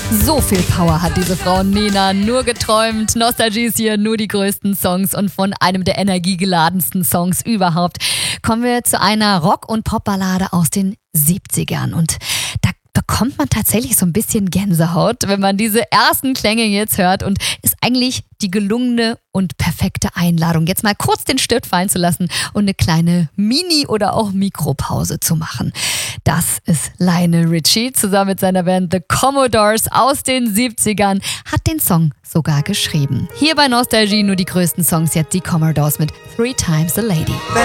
So viel Power hat diese Frau Nena nur geträumt. Nostalgie ist hier, nur die größten Songs und von einem der energiegeladensten Songs überhaupt kommen wir zu einer Rock- und Popballade aus den 70ern. Und da bekommt man tatsächlich so ein bisschen Gänsehaut, wenn man diese ersten Klänge jetzt hört und ist eigentlich die gelungene und perfekte Einladung, jetzt mal kurz den Stift fallen zu lassen und eine kleine Mini- oder auch Mikropause zu machen. Das ist Lionel Richie zusammen mit seiner Band The Commodores aus den 70ern, hat den Song sogar geschrieben. Hier bei Nostalgie nur die größten Songs, jetzt die Commodores mit Three Times a Lady.